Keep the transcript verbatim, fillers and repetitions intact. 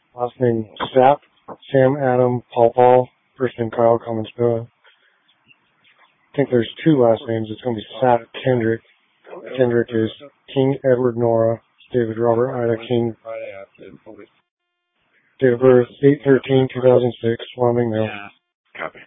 Last name Sapp, Sam Adam Paul Paul. First name Kyle Common Spilla. I think there's two last names. It's going to be Sapp Kendrick. Kendrick is King Edward Nora, David Robert Ida King. Date of birth eight thirteen two thousand six, Wyoming male. Copy.